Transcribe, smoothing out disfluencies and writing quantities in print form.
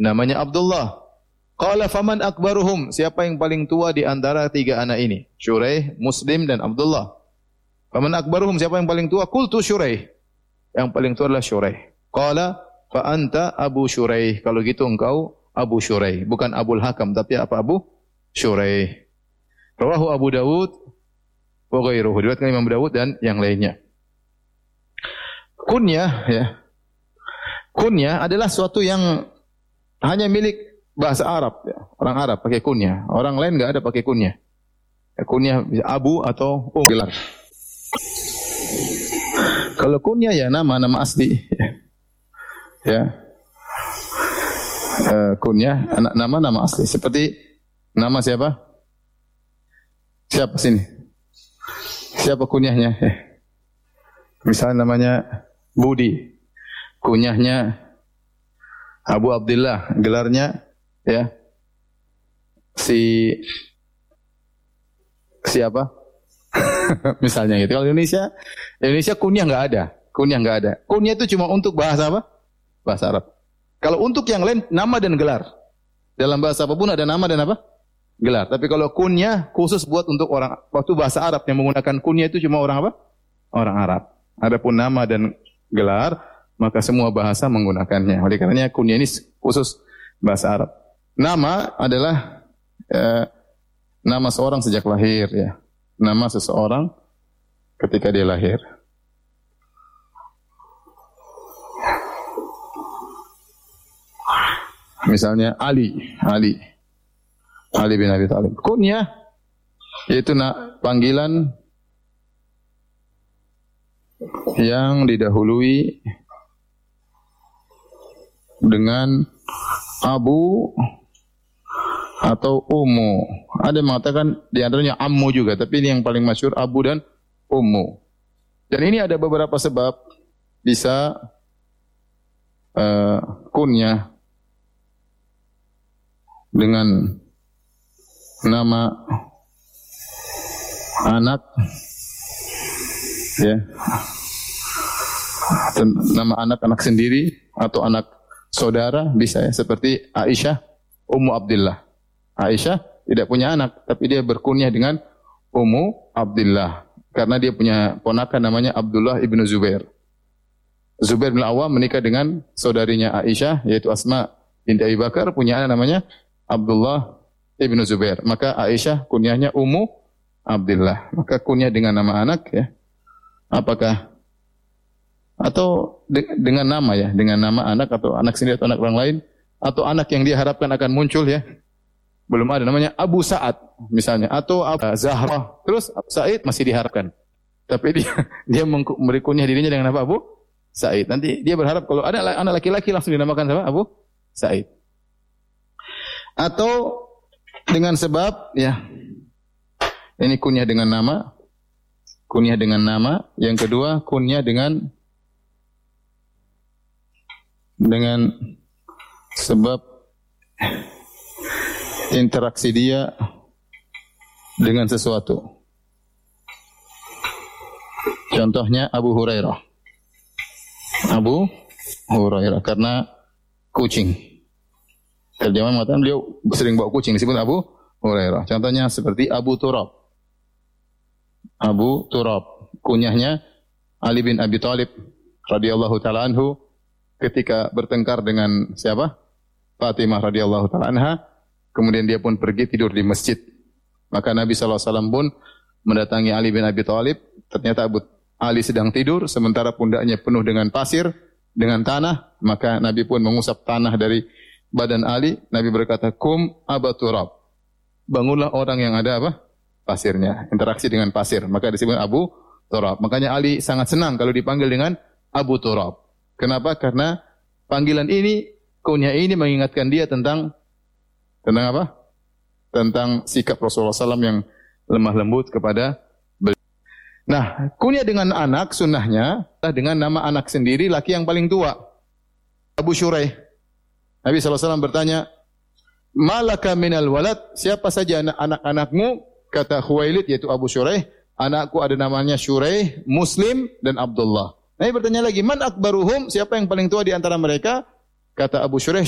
namanya Abdullah. Qala faman akbaruhum, siapa yang paling tua di antara tiga anak ini? Syuraih, Muslim dan Abdullah. Faman akbaruhum, siapa yang paling tua? Qultu Syuraih. Yang paling tua adalah Syuraih. Qala fa anta Abu Syuraih. Kalau gitu engkau Abu Syuraih, bukan Abul Hakam tapi apa? Abu Syuraih. Rawahu Abu Dawud wa ghairuhu. Diriwayatkan Imam Dawud dan yang lainnya. Kunyah ya. Kunyah adalah suatu yang hanya milik bahasa Arab ya. Orang Arab pakai kunyah. Orang lain enggak ada pakai kunyah. Ya, kunyah Abu atau gelar. Kalau kunyah ya nama asli. Ya. Kunyah nama asli. Seperti nama siapa? Siapa sini? Siapa kunyahnya? Misalnya namanya Budi. Kunyahnya Abu Abdullah, gelarnya ya siapa? Misalnya gitu. Kalau Indonesia kunyah enggak ada. Kunyah itu cuma untuk bahasa apa? Bahasa Arab. Kalau untuk yang lain nama dan gelar. Dalam bahasa apapun ada nama dan apa? Gelar. Tapi kalau kunyah khusus buat untuk orang, waktu bahasa Arab yang menggunakan kunyah itu cuma orang apa? Orang Arab. Adapun nama dan gelar, maka semua bahasa menggunakannya. Oleh karenanya kunyah ini khusus bahasa Arab. Nama adalah nama seorang sejak lahir ya. Nama seseorang ketika dia lahir. Misalnya Ali bin Abi Thalib. Kunyah yaitu panggilan yang didahului dengan Abu atau Ummu. Ada yang mengatakan di antaranya Ammu juga, tapi ini yang paling masyhur Abu dan Ummu. Dan ini ada beberapa sebab bisa kunyah dengan nama anak ya. Nama anak sendiri atau anak saudara bisa ya, seperti Aisyah Ummu Abdullah. Aisyah tidak punya anak, tapi dia berkunyah dengan Ummu Abdullah karena dia punya ponakan namanya Abdullah ibnu Zubair. Zubair bin Awam menikah dengan saudarinya Aisyah yaitu Asma binti Abi Bakar, punya anak namanya Abdullah ibnu Zubair. Maka Aisyah kunyahnya Ummu Abdullah. Maka kunyah dengan nama anak ya. Apakah atau dengan nama ya, dengan nama anak atau anak sendiri atau anak orang lain atau anak yang dia harapkan akan muncul ya. Belum ada namanya Abu Sa'ad misalnya atau Abu Zahra. Terus Abu Sa'id masih diharapkan. Tapi dia memberi kunyah dirinya dengan apa? Abu Sa'id. Nanti dia berharap kalau ada anak laki-laki langsung dinamakan apa? Abu Sa'id. Atau dengan sebab ya ini kunyah dengan nama. Kunyah dengan nama. Yang kedua kunyah dengan sebab interaksi dia dengan sesuatu. Contohnya Abu Hurairah. Abu Hurairah karena kucing. Terjemahan mengatakan beliau sering bawa kucing, disebut Abu Hurairah. Contohnya seperti Abu Turab. Abu Turab, kunyahnya Ali bin Abi Thalib radhiyallahu taala anhu ketika bertengkar dengan siapa? Fatimah radhiyallahu taala anha. Kemudian dia pun pergi tidur di masjid. Maka Nabi sallallahu alaihi wasallam pun mendatangi Ali bin Abi Thalib. Ternyata Ali sedang tidur sementara pundaknya penuh dengan pasir, dengan tanah. Maka Nabi pun mengusap tanah dari badan Ali. Nabi berkata, "Kum Aba Turab." Bangunlah orang yang ada apa? Pasirnya. Interaksi dengan pasir. Maka disebut Abu Turab. Makanya Ali sangat senang kalau dipanggil dengan Abu Turab. Kenapa? Karena panggilan ini, kunyah ini mengingatkan dia tentang apa? Tentang sikap Rasulullah SAW yang lemah lembut kepada beliau. Nah, kunyah dengan anak sunnahnya dengan nama anak sendiri laki yang paling tua. Abu Syuraih. Nabi SAW bertanya, "Malaka minal walad?" Siapa saja anak-anakmu? Kata Khuwailid yaitu Abu Syuraih, "Anakku ada namanya Syuraih, Muslim dan Abdullah." Nabi bertanya lagi, "Man akbaruhum?" Siapa yang paling tua di antara mereka? Kata Abu Syuraih,